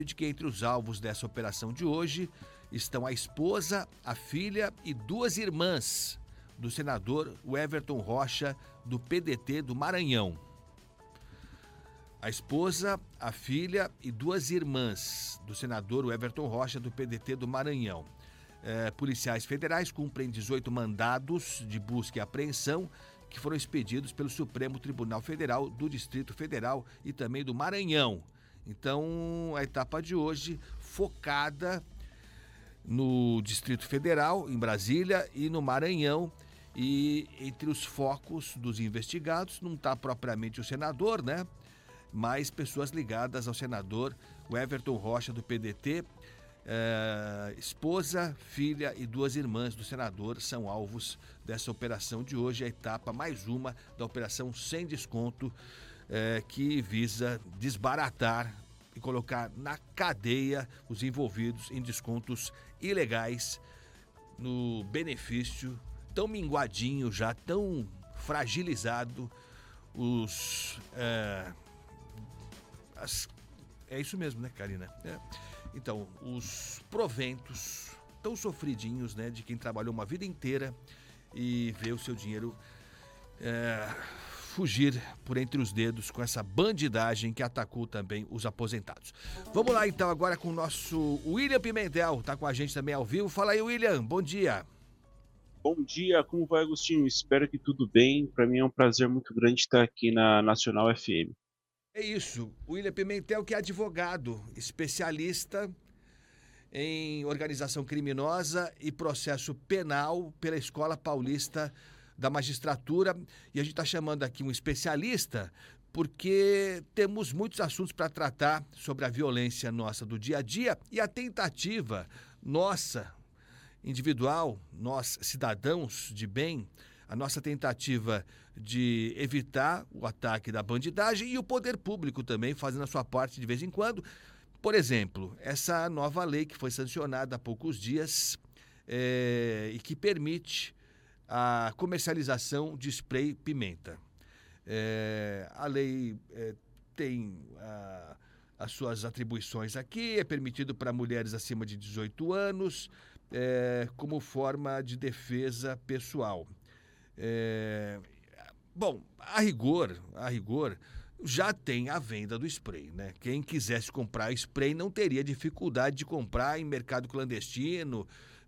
de que entre os alvos dessa operação de hoje estão a esposa, a filha e duas irmãs do senador Everton Rocha, do PDT do Maranhão. A esposa, a filha e duas irmãs do senador Everton Rocha, do PDT do Maranhão. Policiais federais cumprem 18 mandados de busca e apreensão que foram expedidos pelo Supremo Tribunal Federal do Distrito Federal e também do Maranhão. Então, a etapa de hoje focada no Distrito Federal, em Brasília, e no Maranhão. E entre os focos dos investigados não está propriamente o senador, né? Mas pessoas ligadas ao senador Everton Rocha, do PDT. Esposa, filha e duas irmãs do senador são alvos dessa operação de hoje, a etapa mais uma da operação sem desconto, que visa desbaratar e colocar na cadeia os envolvidos em descontos ilegais no benefício tão minguadinho já, tão fragilizado, é isso mesmo, né, Karina? Então, os proventos tão sofridinhos, né, de quem trabalhou uma vida inteira e vê o seu dinheiro fugir por entre os dedos com essa bandidagem que atacou também os aposentados. Vamos lá então agora com o nosso William Pimentel, tá com a gente também ao vivo. Fala aí, William, bom dia. Bom dia, como vai, Agostinho? Espero que tudo bem. Para mim é um prazer muito grande estar aqui na Nacional FM. É isso, William Pimentel, que é advogado, especialista em organização criminosa e processo penal pela Escola Paulista da Magistratura. E a gente está chamando aqui um especialista porque temos muitos assuntos para tratar sobre a violência nossa do dia a dia e a tentativa nossa, individual, nós cidadãos de bem, a nossa tentativa de evitar o ataque da bandidagem e o poder público também fazendo a sua parte de vez em quando. Por exemplo, essa nova lei que foi sancionada há poucos dias e que permite a comercialização de spray pimenta. A lei tem as suas atribuições aqui, é permitido para mulheres acima de 18 anos, como forma de defesa pessoal. Bom, a rigor, já tem a venda do spray, né? Quem quisesse comprar spray não teria dificuldade de comprar em mercado clandestino.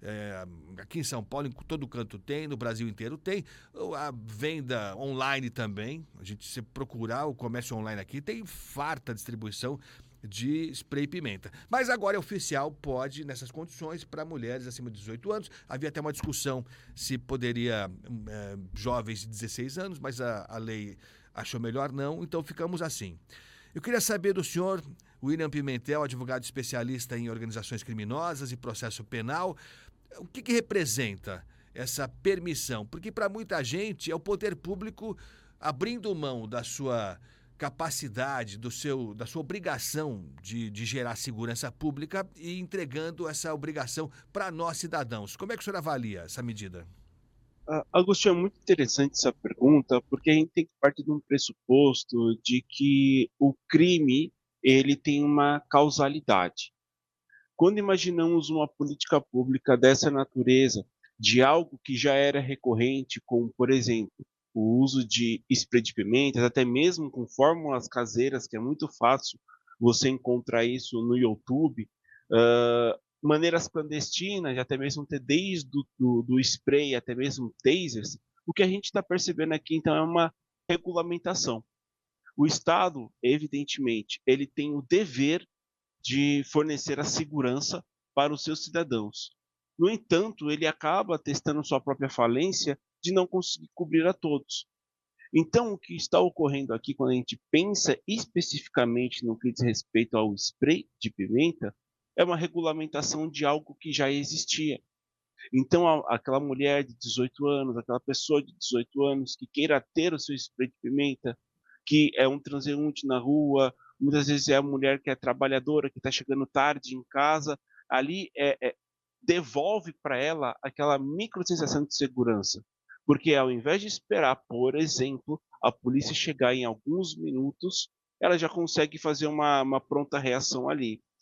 Aqui em São Paulo, em todo canto tem, no Brasil inteiro tem. A venda online também, a gente se procurar o comércio online aqui, tem farta distribuição de spray pimenta. Mas agora é oficial, pode, nessas condições, para mulheres acima de 18 anos. Havia até uma discussão se poderia jovens de 16 anos, mas a lei achou melhor não, então ficamos assim. Eu queria saber do senhor William Pimentel, advogado especialista em organizações criminosas e processo penal, o que representa essa permissão? Porque para muita gente é o poder público abrindo mão da sua capacidade, da sua obrigação de gerar segurança pública e entregando essa obrigação para nós cidadãos. Como é que o senhor avalia essa medida? Agostinho, é muito interessante essa pergunta, porque a gente tem que partir de um pressuposto de que o crime ele tem uma causalidade. Quando imaginamos uma política pública dessa natureza, de algo que já era recorrente, como, por exemplo, o uso de spray de pimentas, até mesmo com fórmulas caseiras, que é muito fácil você encontrar isso no YouTube, maneiras clandestinas, até mesmo ter desde do spray, até mesmo tasers, o que a gente está percebendo aqui, então, é uma regulamentação. O Estado, evidentemente, ele tem o dever de fornecer a segurança para os seus cidadãos. No entanto, ele acaba testando sua própria falência de não conseguir cobrir a todos. Então, o que está ocorrendo aqui, quando a gente pensa especificamente no que diz respeito ao spray de pimenta, é uma regulamentação de algo que já existia. Então, aquela mulher de 18 anos, aquela pessoa de 18 anos que queira ter o seu spray de pimenta, que é um transeunte na rua, muitas vezes é a mulher que é trabalhadora, que está chegando tarde em casa, ali devolve para ela aquela micro sensação de segurança. Porque ao invés de esperar, por exemplo, a polícia chegar em alguns minutos, ela já consegue fazer uma pronta reação ali.